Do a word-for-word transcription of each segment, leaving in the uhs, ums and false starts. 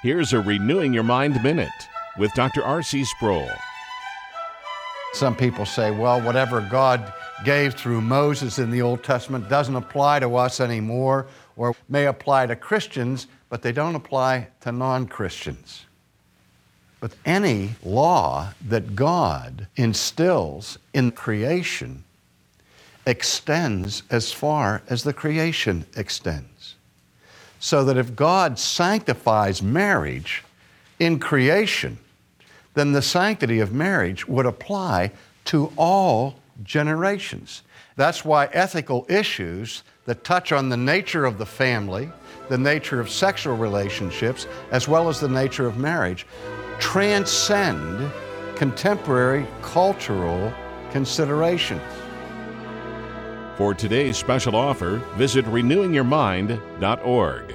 Here's a Renewing Your Mind Minute with Doctor R C Sproul. Some people say, well, whatever God gave through Moses in the Old Testament doesn't apply to us anymore, or may apply to Christians, but they don't apply to non-Christians. But any law that God instills in creation extends as far as the creation extends. So that if God sanctifies marriage in creation, then the sanctity of marriage would apply to all generations. That's why ethical issues that touch on the nature of the family, the nature of sexual relationships, as well as the nature of marriage, transcend contemporary cultural considerations. For today's special offer, visit renewing your mind dot org.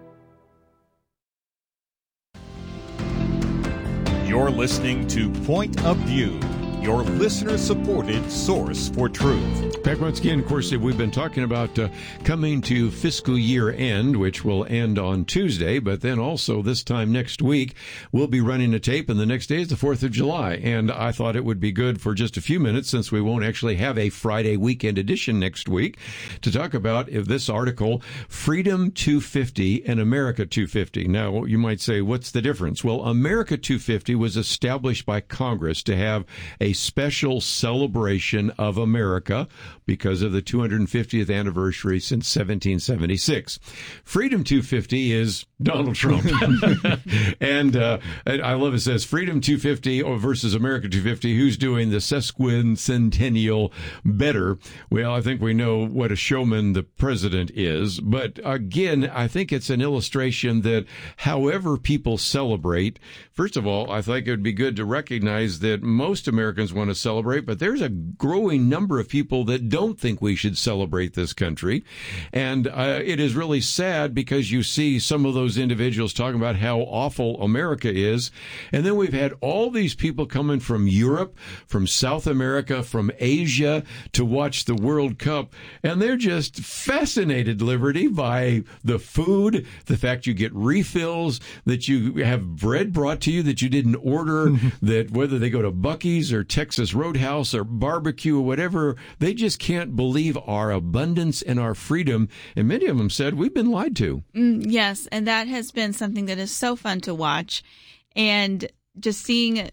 You're listening to Point of View, your listener-supported source for truth. Back once again, of course, we've been talking about uh, coming to fiscal year end, which will end on Tuesday, but then also this time next week, we'll be running a tape, and the next day is the fourth of July. And I thought it would be good for just a few minutes, since we won't actually have a Friday weekend edition next week, to talk about if this article, Freedom two fifty and America two fifty. Now, you might say, what's the difference? Well, America two fifty was established by Congress to have a special celebration of America because of the two hundred fiftieth anniversary since seventeen seventy-six. Freedom two fifty is Donald Trump. and, uh, and I love it says Freedom two fifty versus America two fifty. Who's doing the sesquicentennial better? Well, I think we know what a showman the president is. But again, I think it's an illustration that however people celebrate, first of all, I think it would be good to recognize that most Americans want to celebrate, but there's a growing number of people that don't think we should celebrate this country. And uh, it is really sad because you see some of those individuals talking about how awful America is. And then we've had all these people coming from Europe, from South America, from Asia to watch the World Cup. And they're just fascinated, Liberty, by the food, the fact you get refills, that you have bread brought to you that you didn't order, that whether they go to Buc-ee's or Texas Roadhouse or barbecue or whatever, they just can't believe our abundance and our freedom. And many of them said, we've been lied to. Mm, yes, and that has been something that is so fun to watch. And just seeing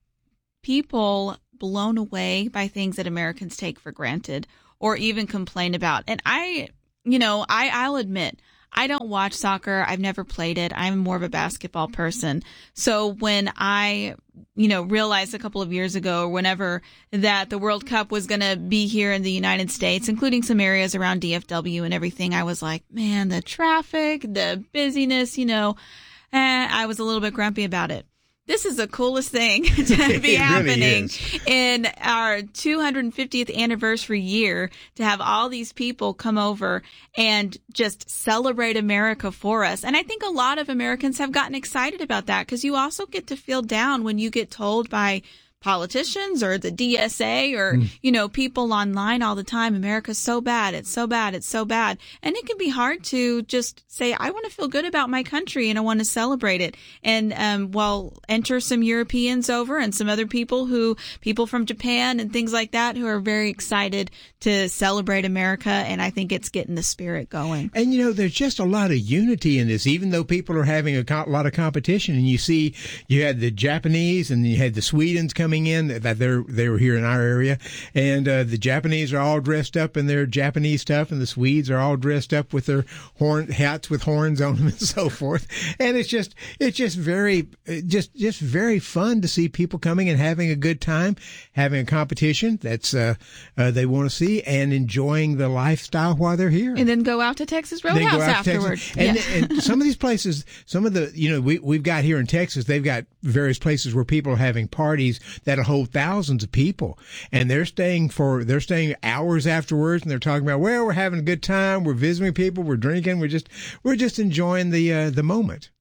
people blown away by things that Americans take for granted or even complain about. And I, you know, I, I'll admit, I don't watch soccer. I've never played it. I'm more of a basketball person. So when I, you know, realized a couple of years ago or whenever that the World Cup was going to be here in the United States, including some areas around D F W and everything, I was like, man, the traffic, the busyness, you know, eh, I was a little bit grumpy about it. This is the coolest thing to be happening really in our two hundred fiftieth anniversary year, to have all these people come over and just celebrate America for us. And I think a lot of Americans have gotten excited about that, because you also get to feel down when you get told by politicians or the D S A or, mm. you know, people online all the time, America's so bad, it's so bad, it's so bad. And it can be hard to just say, I want to feel good about my country and I want to celebrate it. And, um, well, enter some Europeans over and some other people who, people from Japan and things like that, who are very excited to celebrate America. And I think it's getting the spirit going. And, you know, there's just a lot of unity in this, even though people are having a co- lot of competition. And you see, you had the Japanese and you had the Swedens coming in, that they're they were here in our area, and uh, the Japanese are all dressed up in their Japanese stuff, and the Swedes are all dressed up with their horn hats with horns on them and so forth. And it's just it's just very just just very fun to see people coming and having a good time, having a competition that's uh, uh, they want to see, and enjoying the lifestyle while they're here. And then go out to Texas Roadhouse afterward. And, yeah. and some of these places, some of the you know we we've got here in Texas, they've got various places where people are having parties that'll hold thousands of people, and they're staying for they're staying hours afterwards, and they're talking about, well, we're having a good time, we're visiting people, we're drinking, we're just we're just enjoying the uh, the moment.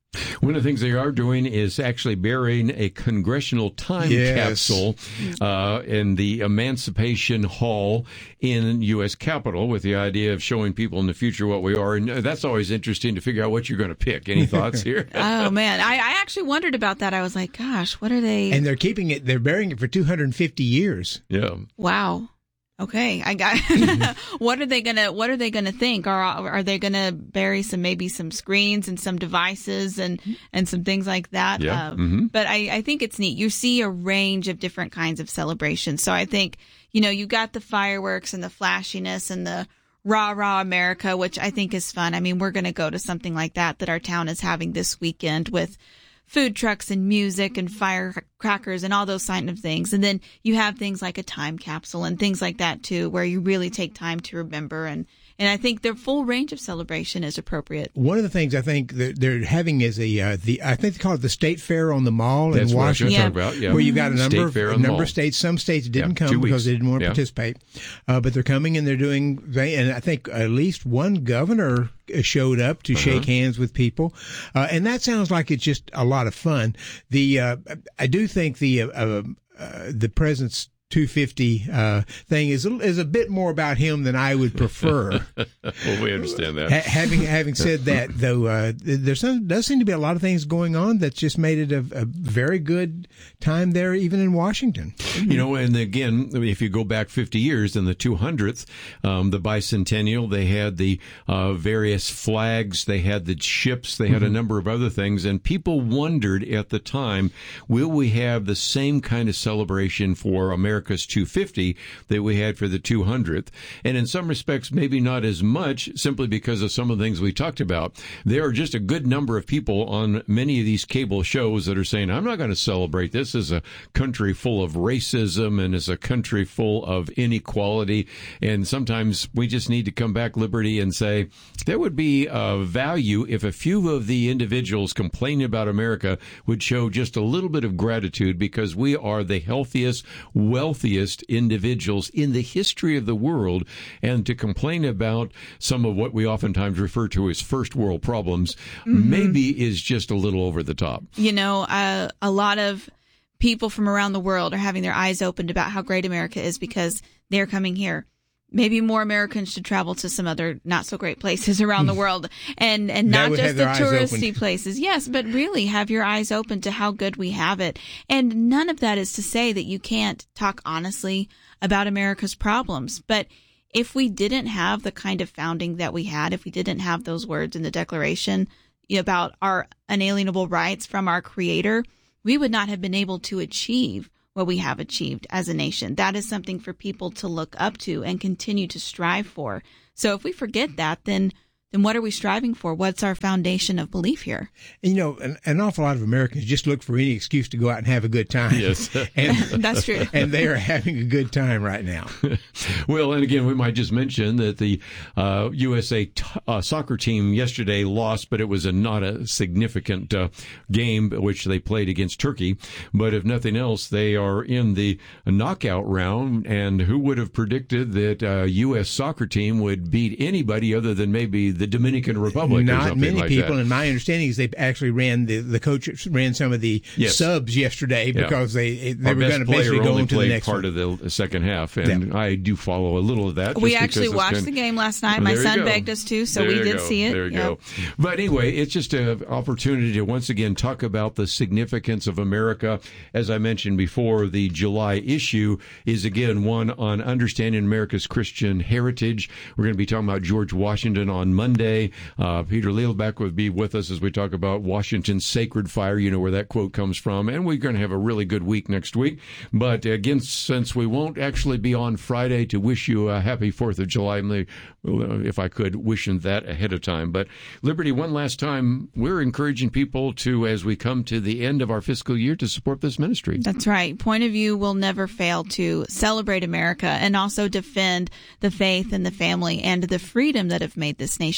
One of the things they are doing is actually burying a congressional time Yes. capsule uh, in the Emancipation Hall in U S Capitol, with the idea of showing people in the future what we are. And that's always interesting to figure out what you're going to pick. Any thoughts here? Oh, man. I, I actually wondered about that. I was like, gosh, what are they? And they're keeping it, they're burying it for two hundred fifty years. Yeah. Wow. Okay, I got. what are they gonna? What are they gonna think? Are are they gonna bury some maybe some screens and some devices and and some things like that? Yeah. Um, Mm-hmm. But I, I think it's neat. You see a range of different kinds of celebrations. So I think you know you got the fireworks and the flashiness and the rah rah America, which I think is fun. I mean, we're gonna go to something like that that our town is having this weekend with food trucks and music and firecrackers and all those kind of things. And then you have things like a time capsule and things like that too, where you really take time to remember. And, and I think their full range of celebration is appropriate. One of the things I think that they're having is a uh, the I think they call it the State Fair on the Mall That's in what I was going Washington, to talk about. Yeah. where you've got a State number Fair of on the number Mall. of states. Some states didn't Yeah, come two because weeks. they didn't want to Yeah. participate, uh, but they're coming and they're doing. They, and I think at least one governor showed up to Uh-huh. shake hands with people, uh, and that sounds like it's just a lot of fun. The uh, I do think the uh, uh, uh, the president's two fifty uh, thing is a, is a bit more about him than I would prefer. Well, we understand that. Ha- having having said that, though, uh, there some, does seem to be a lot of things going on that's just made it a, a very good time there, even in Washington. You know, and again, if you go back fifty years, in the two hundredth, um, the bicentennial, they had the uh, various flags, they had the ships, they had a number of other things, and people wondered at the time, will we have the same kind of celebration for America's two fifty that we had for the two hundredth? And in some respects, maybe not as much, simply because of some of the things we talked about. There are just a good number of people on many of these cable shows that are saying, I'm not going to celebrate this as a country full of racism and as a country full of inequality. And sometimes we just need to come back, Liberty, and say there would be a value if a few of the individuals complaining about America would show just a little bit of gratitude, because we are the healthiest, wealthiest individuals in the history of the world. And to complain about some of what we oftentimes refer to as first world problems Mm-hmm. maybe is just a little over the top. You know, uh, a lot of people from around the world are having their eyes opened about how great America is because they're coming here. Maybe more Americans should travel to some other not so great places around the world, and and That not would just have the their eyes touristy opened. places. Yes, but really have your eyes open to how good we have it. And none of that is to say that you can't talk honestly about America's problems. But if we didn't have the kind of founding that we had, if we didn't have those words in the Declaration about our unalienable rights from our Creator, we would not have been able to achieve what we have achieved as a nation. That is something for people to look up to and continue to strive for. So if we forget that, then then what are we striving for? What's our foundation of belief here? And, you know, an, an awful lot of Americans just look for any excuse to go out and have a good time. Yes. and, That's true. and they are having a good time right now. Well, and again, we might just mention that the uh, U S A t- uh, soccer team yesterday lost, but it was a not a significant uh, game which they played against Turkey. But if nothing else, they are in the knockout round. And who would have predicted that a U S soccer team would beat anybody other than maybe the Dominican Republic or Not something many like people, that? and my understanding is they actually ran the the coach ran some of the Yes. subs yesterday Yeah. because they they Our were going best to basically player go only into the played next part one. of the second half, and I do follow a little of that. We just actually because it's watched kind- the game last night. My There you son go. begged us to, so There we you did go. see it. There you Yep. go. But anyway, it's just an opportunity to once again talk about the significance of America. As I mentioned before, the July issue is again one on understanding America's Christian heritage. We're going to be talking about George Washington on Monday. Uh, Peter Lielbeck would be with us as we talk about Washington's sacred fire. You know where that quote comes from. And we're going to have a really good week next week. But again, since we won't actually be on Friday to wish you a happy fourth of July, if I could, wishing that ahead of time. But Liberty, one last time, we're encouraging people to, as we come to the end of our fiscal year, to support this ministry. That's right. Point of View will never fail to celebrate America and also defend the faith and the family and the freedom that have made this nation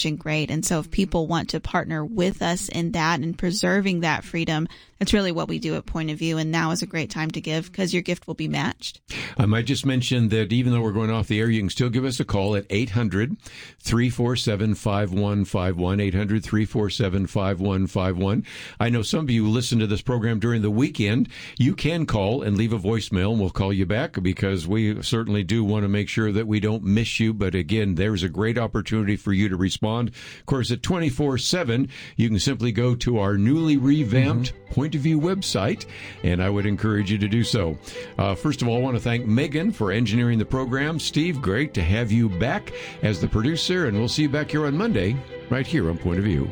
mission great. And so if people want to partner with us in that and preserving that freedom, that's really what we do at Point of View. And now is a great time to give because your gift will be matched. I might just mention that even though we're going off the air, you can still give us a call at eight hundred, three four seven, five one five one, eight hundred, three four seven, five one five one. I know some of you listen to this program during the weekend. You can call and leave a voicemail, and we'll call you back because we certainly do want to make sure that we don't miss you. But again, there's a great opportunity for you to respond. Of course, at twenty-four seven, you can simply go to our newly revamped mm-hmm. Point of View website, and I would encourage you to do so. Uh, first of all, I want to thank Megan for engineering the program. Steve, great to have you back as the producer, and we'll see you back here on Monday, right here on Point of View.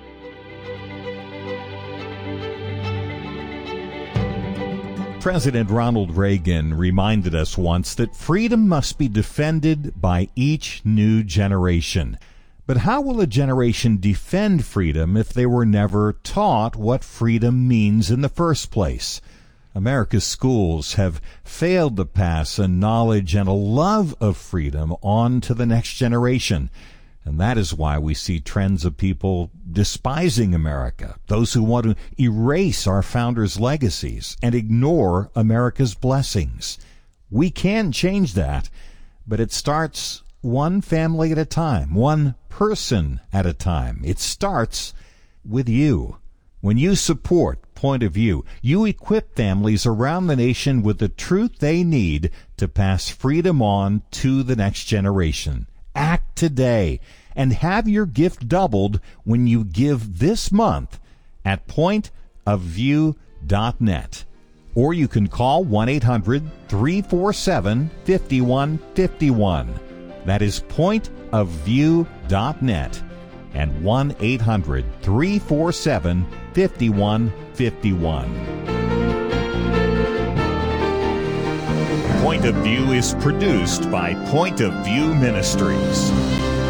President Ronald Reagan reminded us once that freedom must be defended by each new generation. But how will a generation defend freedom if they were never taught what freedom means in the first place? America's schools have failed to pass a knowledge and a love of freedom on to the next generation. And that is why we see trends of people despising America, those who want to erase our founders' legacies and ignore America's blessings. We can change that, but it starts one family at a time, one person at a time. It starts with you. When you support Point of View, you equip families around the nation with the truth they need to pass freedom on to the next generation. Act today and have your gift doubled when you give this month at point of view dot net. Or you can call one eight hundred, three four seven, five one five one. That is point of view dot net and one eight hundred, three four seven, five one five one. Point of View is produced by Point of View Ministries.